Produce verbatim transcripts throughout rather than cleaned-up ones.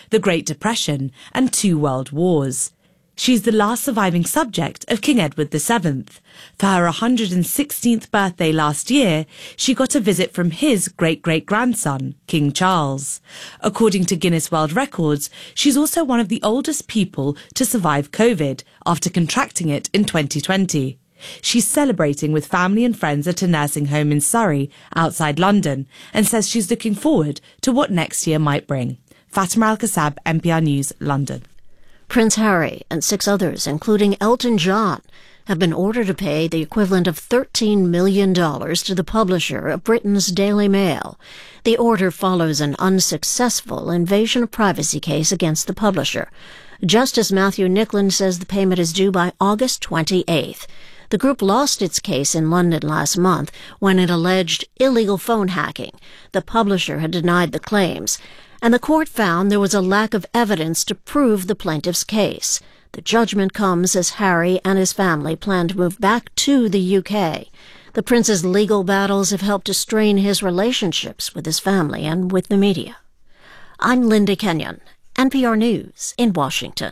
the Great Depression, and two world wars. She's the last surviving subject of King Edward the Seventh. For her one hundred sixteenth birthday last year, she got a visit from his great-great-grandson, King Charles. According to Guinness World Records, she's also one of the oldest people to survive COVID after contracting it in twenty twenty. She's celebrating with family and friends at a nursing home in Surrey, outside London, and says she's looking forward to what next year might bring. Fatima Al-Kassab, N P R News, London. Prince Harry and six others, including Elton John, have been ordered to pay the equivalent of thirteen million dollars to the publisher of Britain's Daily Mail. The order follows an unsuccessful invasion of privacy case against the publisher. Justice Matthew Nicklin says the payment is due by August twenty-eighth. The group lost its case in London last month when it alleged illegal phone hacking. The publisher had denied the claims, and the court found there was a lack of evidence to prove the plaintiff's case. The judgment comes as Harry and his family plan to move back to the U K. The prince's legal battles have helped to strain his relationships with his family and with the media. I'm Linda Kenyon, N P R News in Washington.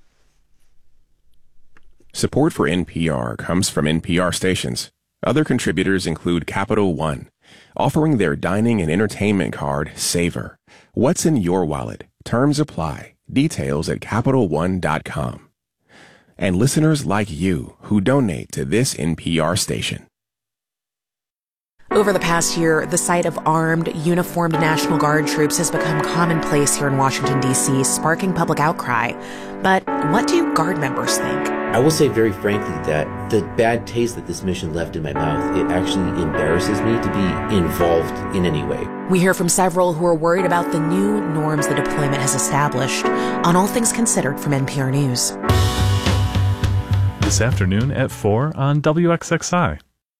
Support for N P R comes from N P R stations. Other contributors include Capital One, offering their dining and entertainment card, Savor. What's in your wallet? Terms apply. Details at Capital One dot com. And listeners like you who donate to this N P R station. Over the past year, the sight of armed, uniformed National Guard troops has become commonplace here in Washington, D C, sparking public outcry. But what do Guard members think? I will say very frankly that the bad taste that this mission left in my mouth, it actually embarrasses me to be involved in any way. We hear from several who are worried about the new norms the deployment has established. On All Things Considered from N P R News. This afternoon at four on W X X I.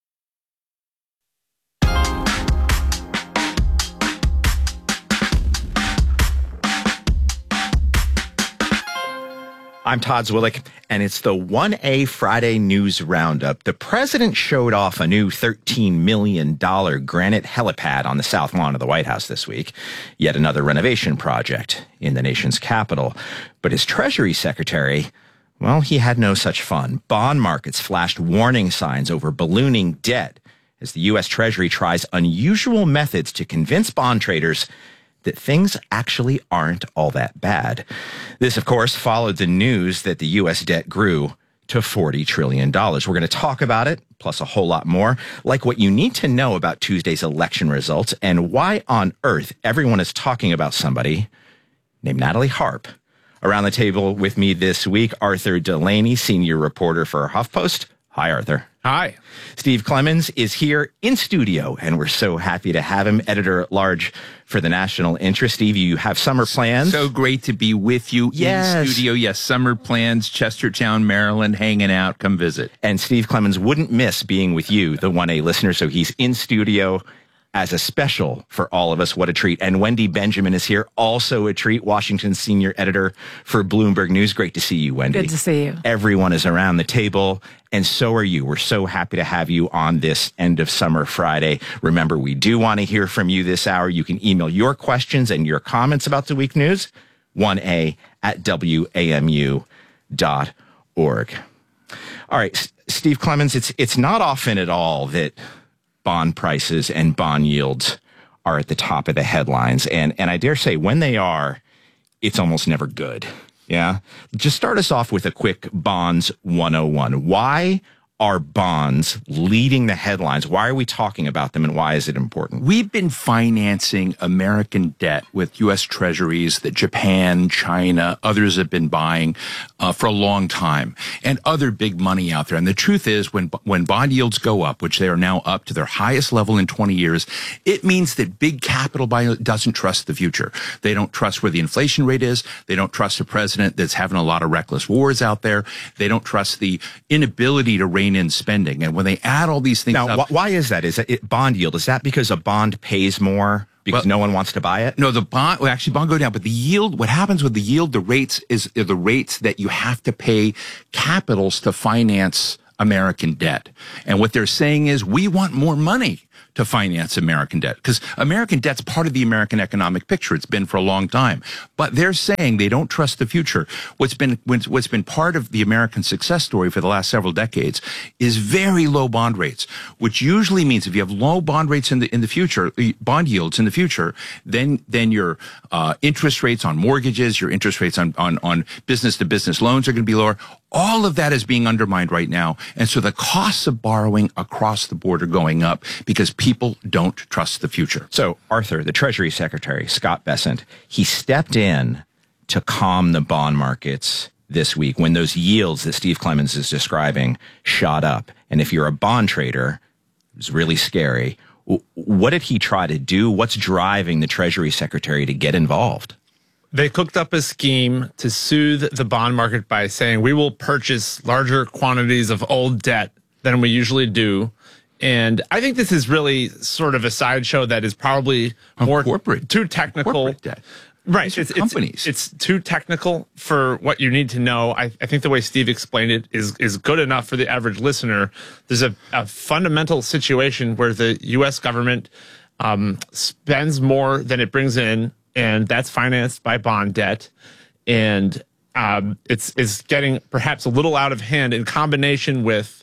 I'm Todd Zwillick, and it's the one A Friday News Roundup. The president showed off a new thirteen million dollars granite helipad on the south lawn of the White House this week, yet another renovation project in the nation's capital. But his Treasury Secretary, well, he had no such fun. Bond markets flashed warning signs over ballooning debt as the U S Treasury tries unusual methods to convince bond traders that things actually aren't all that bad. This, of course, followed the news that the U S debt grew to forty trillion dollars. We're going to talk about it, plus a whole lot more, like what you need to know about Tuesday's election results and why on earth everyone is talking about somebody named Natalie Harp. Around the table with me this week, Arthur Delaney, senior reporter for HuffPost. Hi, Arthur. Hi. Steve Clemons is here in studio, and we're so happy to have him, editor-at-large for the National Interest. Steve, you have summer plans. So great to be with you yes. in studio. Yes, summer plans, Chestertown, Maryland, hanging out. Come visit. And Steve Clemons wouldn't miss being with you, the one A listener, so he's in studio as a special for all of us. What a treat. And Wendy Benjamin is here, also a treat, Washington's senior editor for Bloomberg News. Great to see you, Wendy. Good to see you. Everyone is around the table, and so are you. We're so happy to have you on this end of summer Friday. Remember, we do want to hear from you this hour. You can email your questions and your comments about the week news, one A at W A M U dot org. All right, S- Steve Clemons, it's it's not often at all that bond prices and bond yields are at the top of the headlines. And and I dare say when they are, it's almost never good. Yeah. Just start us off with a quick Bonds one oh one. Why are bonds leading the headlines? Why are we talking about them, and why is it important? We've been financing American debt with U S Treasuries that Japan, China, others have been buying uh, for a long time, and other big money out there. And the truth is, when when bond yields go up, which they are now up to their highest level in twenty years, it means that big capital buy doesn't trust the future. They don't trust where the inflation rate is. They don't trust a president that's having a lot of reckless wars out there. They don't trust the inability to rein in spending. And when they add all these things now, up, wh- why is that? Is it bond yield? Is that because a bond pays more because well, no one wants to buy it? No, the bond, well, actually bond go down, but the yield, what happens with the yield, the rates is are the rates that you have to pay capitals to finance American debt. And what they're saying is, we want more money to finance American debt, because American debt's part of the American economic picture. It's been for a long time. But they're saying they don't trust the future. What's been what's been part of the American success story for the last several decades is very low bond rates, which usually means if you have low bond rates in the in the future, bond yields in the future, then then your uh, interest rates on mortgages, your interest rates on on on business to business loans are going to be lower. All of that is being undermined right now. And so the costs of borrowing across the board are going up because people don't trust the future. So Arthur, the Treasury Secretary, Scott Bessent, he stepped in to calm the bond markets this week when those yields that Steve Clemons is describing shot up. And if you're a bond trader, it was really scary. What did he try to do? What's driving the Treasury Secretary to get involved? They cooked up a scheme to soothe the bond market by saying we will purchase larger quantities of old debt than we usually do. And I think this is really sort of a sideshow that is probably more corporate, too technical. Corporate debt. Right. It's, companies. It's, it's too technical for what you need to know. I, I think the way Steve explained it is, is good enough for the average listener. There's a, a fundamental situation where the U S government um, spends more than it brings in, and that's financed by bond debt. And um, it's, it's getting perhaps a little out of hand in combination with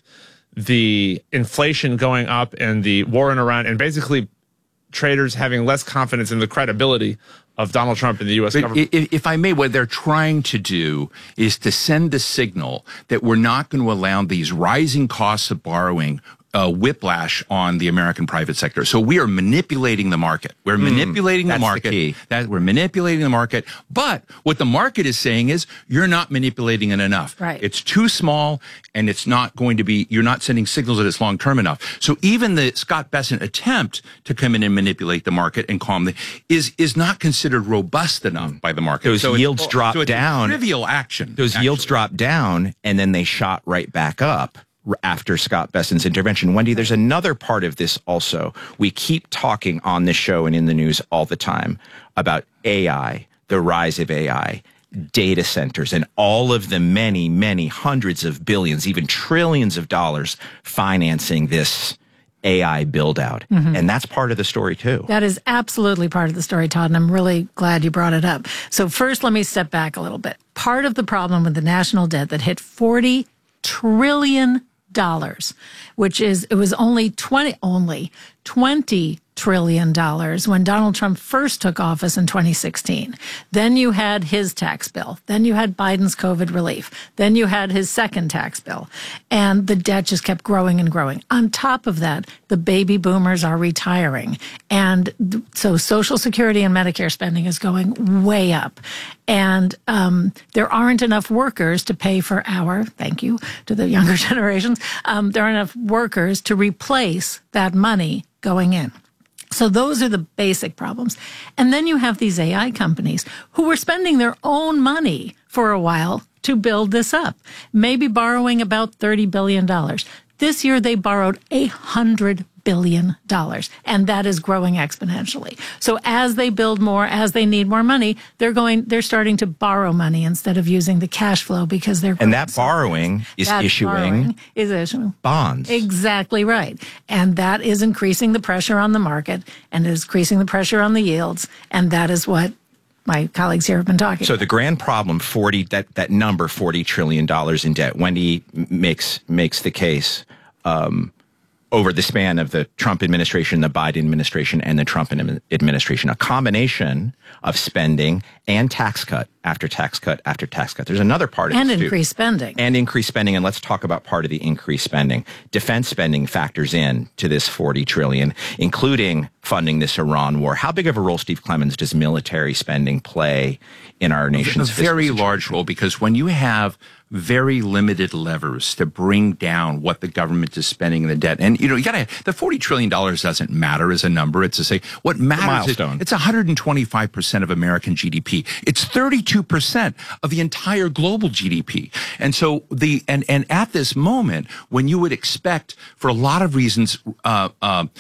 the inflation going up and the war in Iran, and basically traders having less confidence in the credibility of Donald Trump and the U S But government. If, if I may, what they're trying to do is to send the signal that we're not going to allow these rising costs of borrowing Uh, whiplash on the American private sector. So we are manipulating the market. We're Mm, manipulating the that's the market. key. That we're manipulating the market. But what the market is saying is you're not manipulating it enough. Right. It's too small, and it's not going to be. You're not sending signals that it's long term enough. So even the Scott Bessent attempt to come in and manipulate the market and calm the is is not considered robust enough by the market. Those so yields dropped so it's down. Trivial action. Those actually. yields dropped down, and then they shot right back up after Scott Bessent's intervention. Wendy, there's another part of this also. We keep talking on this show and in the news all the time about A I, the rise of A I, data centers, and all of the many, many hundreds of billions, even trillions of dollars financing this A I build out. Mm-hmm. And that's part of the story too. That is absolutely part of the story, Todd, and I'm really glad you brought it up. So first, let me step back a little bit. Part of the problem with the national debt that hit forty trillion dollars, which is, it was only twenty, only twenty trillion dollars when Donald Trump first took office in twenty sixteen. Then you had his tax bill. Then you had Biden's COVID relief. Then you had his second tax bill. And the debt just kept growing and growing. On top of that, the baby boomers are retiring. And th- so Social Security and Medicare spending is going way up. And um, there aren't enough workers to pay for our, thank you to the younger generations, um, there aren't enough workers to replace that money going in. So those are the basic problems. And then you have these A I companies who were spending their own money for a while to build this up, maybe borrowing about thirty billion dollars. This year they borrowed one hundred billion dollars, and that is growing exponentially. So as they build more, as they need more money, they're going, they're starting to borrow money instead of using the cash flow because they're and that borrowing is that issuing borrowing is issuing bonds. Exactly right. And that is increasing the pressure on the market and is increasing the pressure on the yields. And that is what my colleagues here have been talking so about. The grand problem, forty that that number, forty trillion dollars in debt. Wendy makes makes the case um, over the span of the Trump administration, the Biden administration, and the Trump administration, a combination of spending and tax cut after tax cut after tax cut. There's another part of and this, increased too. spending. And increased spending. And let's talk about part of the increased spending. Defense spending factors in to this forty trillion dollars, including funding this Iran war. How big of a role, Steve Clemons, does military spending play in our nation's a very large role, because when you have very limited levers to bring down what the government is spending in the debt, and you know, you gotta, the forty trillion dollars doesn't matter as a number. It's to say what matters is it's one hundred twenty-five percent of American G D P. It's thirty-two percent of the entire global G D P. And so the, and, and at this moment, when you would expect, for a lot of reasons, uh, uh,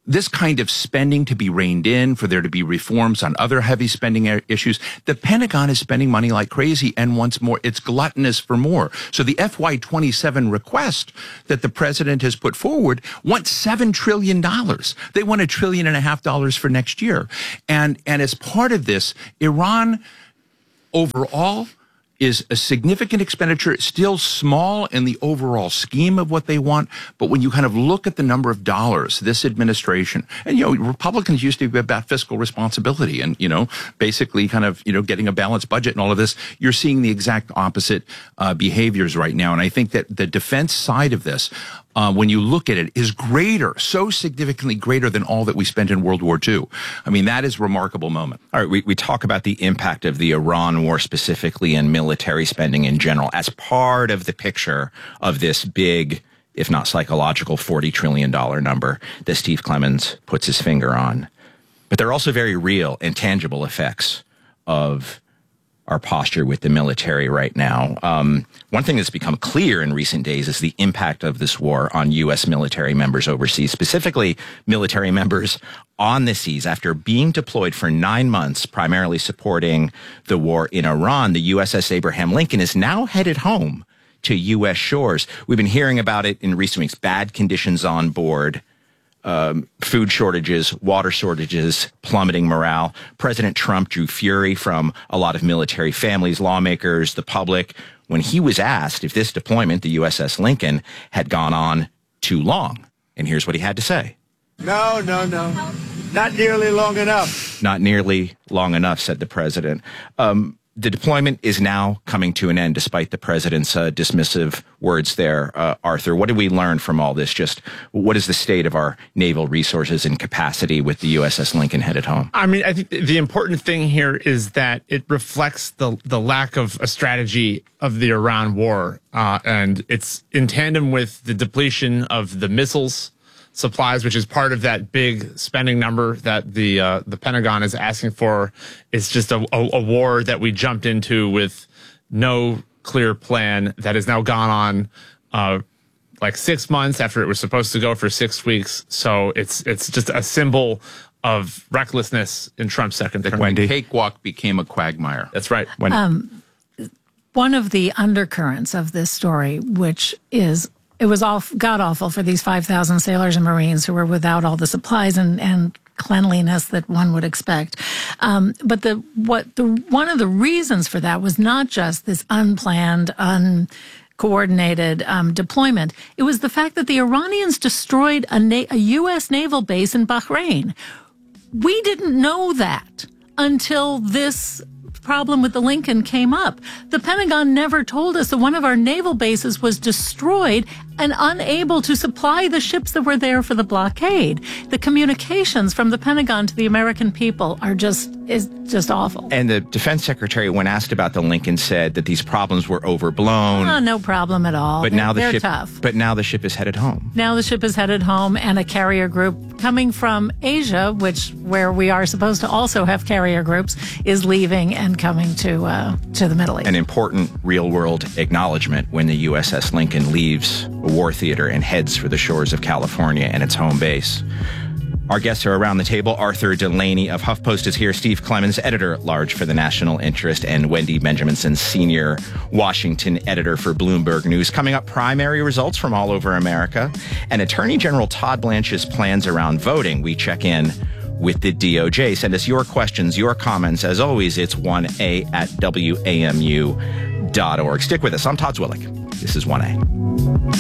this kind of spending to be reined in, for there to be reforms on other heavy spending issues. The Pentagon is spending money like crazy and wants more. It's gluttonous for more. So the F Y twenty-seven request that the president has put forward wants seven trillion dollars. They want a trillion and a half dollars for next year. And, and as part of this, Iran overall is a significant expenditure. It's still small in the overall scheme of what they want. But when you kind of look at the number of dollars this administration, and, you know, Republicans used to be about fiscal responsibility and, you know, basically kind of, you know, getting a balanced budget and all of this, you're seeing the exact opposite uh, behaviors right now. And I think that the defense side of this, Uh, when you look at it, is greater, so significantly greater than all that we spent in World War Two. I mean, that is a remarkable moment. All right, we, we talk about the impact of the Iran war specifically and military spending in general as part of the picture of this big, if not psychological, forty trillion dollars number that Steve Clemons puts his finger on. But there are also very real and tangible effects of our posture with the military right now. Um, one thing that's become clear in recent days is the impact of this war on U S military members overseas, specifically military members on the seas. After being deployed for nine months, primarily supporting the war in Iran, the U S S Abraham Lincoln is now headed home to U S shores. We've been hearing about it in recent weeks, bad conditions on board, Um, food shortages, water shortages, plummeting morale. President Trump drew fury from a lot of military families, lawmakers, the public, when he was asked if this deployment, the U S S Lincoln, had gone on too long. And here's what he had to say. No, no, no. Not nearly long enough. Not nearly long enough, said the president. Um, The deployment is now coming to an end, despite the president's uh, dismissive words there. Uh, Arthur, what did we learn from all this? Just what is the state of our naval resources and capacity with the U S S Lincoln headed home? I mean, I think the important thing here is that it reflects the the lack of a strategy of the Iran war, uh, and it's in tandem with the depletion of the missiles supplies, which is part of that big spending number that the uh, the Pentagon is asking for. It's just a, a, a war that we jumped into with no clear plan that has now gone on uh, like six months after it was supposed to go for six weeks. So it's it's just a symbol of recklessness in Trump's second term. When the cakewalk became a quagmire. That's right. When um, one of the undercurrents of this story, which is it was all god-awful for these five thousand sailors and Marines who were without all the supplies and, and cleanliness that one would expect. Um, but the what the one of the reasons for that was not just this unplanned, uncoordinated um, deployment. It was the fact that the Iranians destroyed a, na- a U S naval base in Bahrain. We didn't know that until this problem with the Lincoln came up. The Pentagon never told us that one of our naval bases was destroyed and unable to supply the ships that were there for the blockade. The communications from the Pentagon to the American people are just is just awful. And the defense secretary, when asked about the Lincoln, said that these problems were overblown. Oh, no problem at all. But they're, now the they're ship, tough. But now the ship is headed home. Now the ship is headed home, and a carrier group coming from Asia, which where we are supposed to also have carrier groups, is leaving and coming to uh, to the Middle East. An important real-world acknowledgement when the U S S Lincoln leaves a war theater and heads for the shores of California and its home base. Our guests are around the table. Arthur Delaney of HuffPost is here. Steve Clemons, editor-at-large for The National Interest, and Wendy Benjaminson, senior Washington editor for Bloomberg News. Coming up, primary results from all over America, and Attorney General Todd Blanche's plans around voting. We check in with the D O J. Send us your questions, your comments. As always, it's one A at W A M U dot org. Stick with us. I'm Todd Zwillich. This is one A.